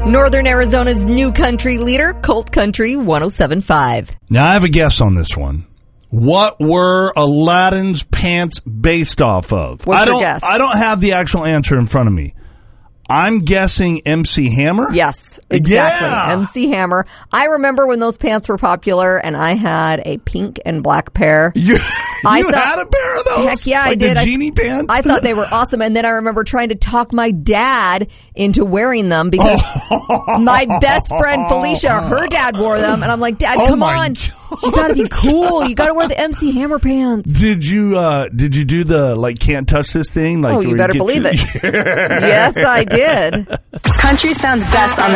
Northern Arizona's new country leader, Colt Country 107.5. Now, I have a guess on this one. What were Aladdin's pants based off of? What's your guess? I don't have the actual answer in front of me. I'm guessing MC Hammer? Yes, exactly. Yeah. MC Hammer. I remember when those pants were popular, and I had a pink and black pair. You had a pair of those? Heck yeah, like I did. The genie pants? I thought they were awesome, and then I remember trying to talk my dad into wearing them because my best friend Felicia, her dad wore them, and I'm like, Dad, come on. God. You gotta be cool. You gotta wear the MC Hammer pants. Did you do the can't touch this thing? You better believe it. Yes, I did. Country sounds best on the